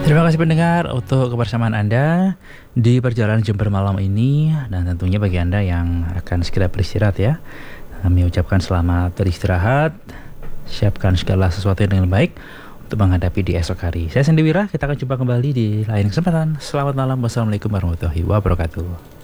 Terima kasih pendengar untuk kebersamaan Anda di perjalanan Jember malam ini. Dan tentunya bagi Anda yang akan segera beristirahat ya, kami ucapkan selamat beristirahat. Siapkan segala sesuatu yang dengan baik untuk menghadapi di esok hari. Saya Sandy Wira, kita akan jumpa kembali di lain kesempatan. Selamat malam, wassalamualaikum warahmatullahi wabarakatuh.